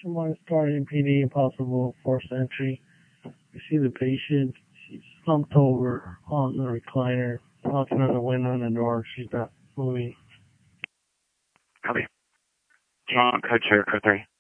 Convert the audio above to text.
Sherman starting PD, possible forced entry. We see the patient. She's slumped over on the recliner, knocking on the window and the door. She's not moving. Copy. John, code share, code 3.